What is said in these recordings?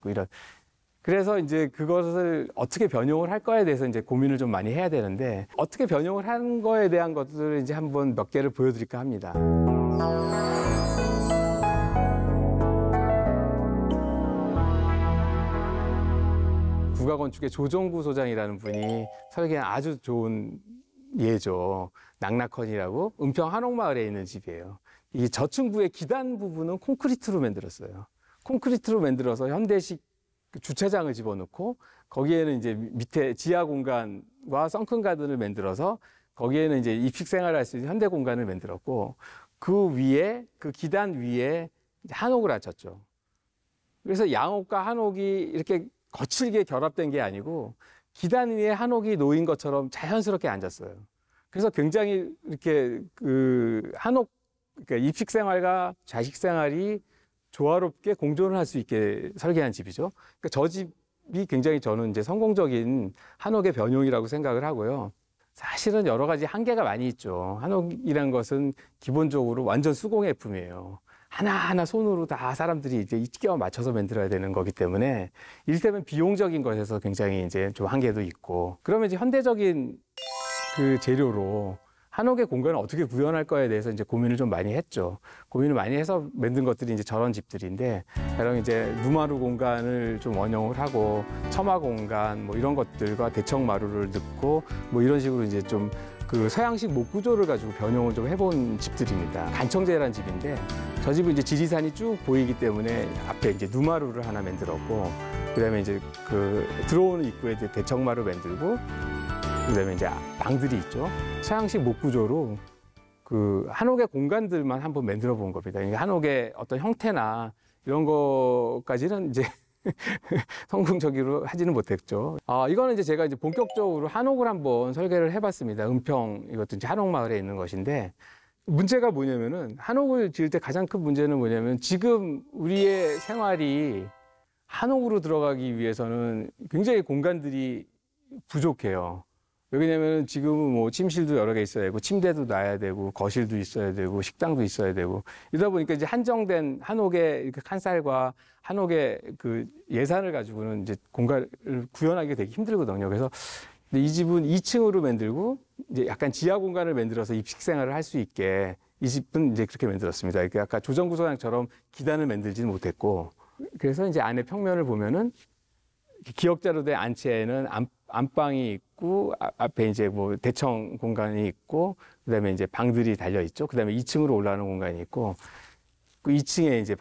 이런. 그래서 이제 그것을 어떻게 변형을 할 거에 대해서 이제 고민을 좀 많이 해야 되는데 어떻게 변형을 하는 거에 대한 것들을 이제 한번 몇 개를 보여드릴까 합니다. 국가건축의 조정구 소장이라는 분이 설계한 아주 좋은 예죠. 낙낙헌이라고 은평 한옥마을에 있는 집이에요. 이 저층부의 기단 부분은 콘크리트로 만들었어요. 콘크리트로 만들어서 현대식 주차장을 집어넣고 거기에는 이제 밑에 지하 공간과 선큰 가든을 만들어서 거기에는 이제 입식 생활을 할 수 있는 현대 공간을 만들었고 그 위에 그 기단 위에 한옥을 앉혔죠. 그래서 양옥과 한옥이 이렇게 거칠게 결합된 게 아니고 기단 위에 한옥이 놓인 것처럼 자연스럽게 앉았어요. 그래서 굉장히 이렇게 그 한옥, 그러니까 입식 생활과 좌식 생활이 조화롭게 공존을 할 수 있게 설계한 집이죠. 그러니까 저 집이 굉장히 저는 이제 성공적인 한옥의 변형이라고 생각을 하고요. 사실은 여러 가지 한계가 많이 있죠. 한옥이란 것은 기본적으로 완전 수공예품이에요. 하나하나 손으로 다 사람들이 이제 끼워 맞춰서 만들어야 되는 거기 때문에 이를테면 비용적인 것에서 굉장히 이제 좀 한계도 있고 그러면 이제 현대적인 그 재료로 한옥의 공간을 어떻게 구현할 거에 대해서 이제 고민을 좀 많이 했죠. 고민을 많이 해서 만든 것들이 이제 저런 집들인데, 가령 이제 누마루 공간을 좀 원형을 하고 처마 공간 뭐 이런 것들과 대청 마루를 넣고 뭐 이런 식으로 이제 좀 그 서양식 목 구조를 가지고 변형을 좀 해본 집들입니다. 간청제라는 집인데 저 집은 이제 지리산이 쭉 보이기 때문에 앞에 이제 누마루를 하나 만들었고 그다음에 이제 그 들어오는 입구에 대청마루 만들고 그다음에 이제 방들이 있죠. 서양식 목 구조로 그 한옥의 공간들만 한번 만들어 본 겁니다. 그러니까 한옥의 어떤 형태나 이런 것까지는 이제 성공적으로 하지는 못했죠. 이거는 이제 제가 이제 본격적으로 한옥을 한번 설계를 해봤습니다. 은평 이것도 이제 한옥마을에 있는 것인데 문제가 뭐냐면은 한옥을 지을 때 가장 큰 문제는 뭐냐면 지금 우리의 생활이 한옥으로 들어가기 위해서는 굉장히 공간들이 부족해요. 왜냐면은 지금은 뭐 침실도 여러 개 있어야 되고 침대도 놔야 되고 거실도 있어야 되고 식당도 있어야 되고 이러다 보니까 이제 한정된 한옥의 이렇게 칸살과 한옥의 그 예산을 가지고는 이제 공간을 구현하기 되게 힘들거든요. 그래서 이 집은 2층으로 만들고 이제 약간 지하 공간을 만들어서 입식 생활을 할 수 있게 이 집은 이제 그렇게 만들었습니다. 이렇게 아까 조정구 소장처럼 기단을 만들지는 못했고 그래서 이제 안에 평면을 보면은 기역자로 된 안채에는 안방이 있고 앞에 이제 뭐 대청 공간이 있고 그다음에 이제 방들이 달려 있죠. 그다음에 2층으로 올라가는 공간이 있고 그 2층에 이제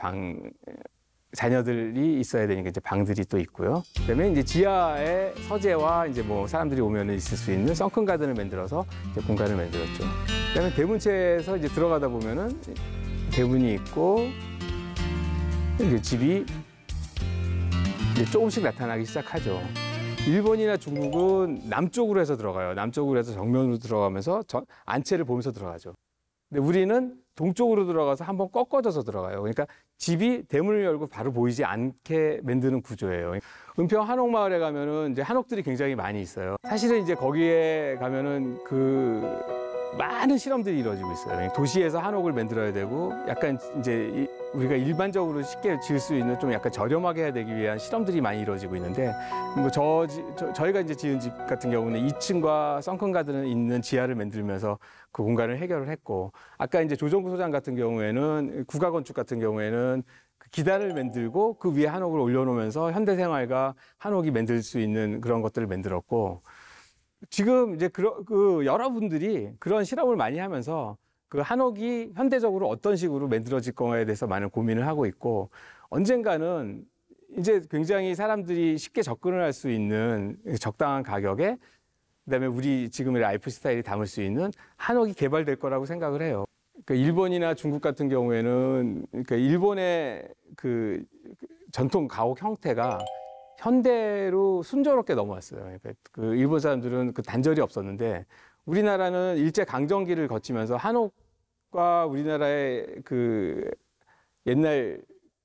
자녀들이 있어야 되니까 이제 방들이 또 있고요. 그다음에 이제 지하에 서재와 이제 뭐 사람들이 오면은 있을 수 있는 선큰 가든을 만들어서 이제 공간을 만들었죠. 그다음에 대문체에서 이제 들어가다 보면은 대문이 있고 이제 집이 이제 조금씩 나타나기 시작하죠. 일본이나 중국은 남쪽으로 해서 들어가요. 남쪽으로 해서 정면으로 들어가면서 안채를 보면서 들어가죠. 근데 우리는 동쪽으로 들어가서 한번 꺾어져서 들어가요. 그러니까 집이 대문을 열고 바로 보이지 않게 만드는 구조예요. 은평 한옥마을에 가면은 이제 한옥들이 굉장히 많이 있어요. 사실은 이제 거기에 가면은 많은 실험들이 이루어지고 있어요. 도시에서 한옥을 만들어야 되고 약간 이제 우리가 일반적으로 쉽게 지을 수 있는 좀 약간 저렴하게 해야 되기 위한 실험들이 많이 이루어지고 있는데 뭐 저희가 이제 지은 집 같은 경우는 2층과 선큰 가든은 있는 지하를 만들면서 그 공간을 해결을 했고 아까 이제 조정구 소장 같은 경우에는 국가건축 같은 경우에는 기단을 만들고 그 위에 한옥을 올려놓으면서 현대생활과 한옥이 만들 수 있는 그런 것들을 만들었고 지금 이제 여러분들이 그런 실험을 많이 하면서 그 한옥이 현대적으로 어떤 식으로 만들어질 거에 대해서 많은 고민을 하고 있고 언젠가는 이제 굉장히 사람들이 쉽게 접근을 할 수 있는 적당한 가격에 그다음에 우리 지금의 라이프 스타일이 담을 수 있는 한옥이 개발될 거라고 생각을 해요. 그러니까 일본이나 중국 같은 경우에는 그러니까 일본의 그 전통 가옥 형태가 현대로 순조롭게 넘어왔어요. 그러니까 그 일본 사람들은 그 단절이 없었는데 우리나라는 일제 강점기를 거치면서 한옥과 우리나라의 그 옛날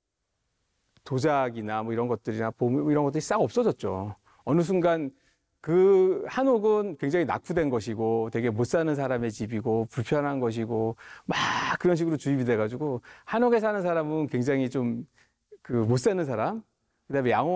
도자기나 뭐 이런 것들이나 보물 이런 것들이 싹 없어졌죠. 어느 순간 그 한옥은 굉장히 낙후된 것이고 되게 못 사는 사람의 집이고 불편한 것이고 막 그런 식으로 주입이 돼가지고 한옥에 사는 사람은 굉장히 좀 그 못 사는 사람 그다음에 양호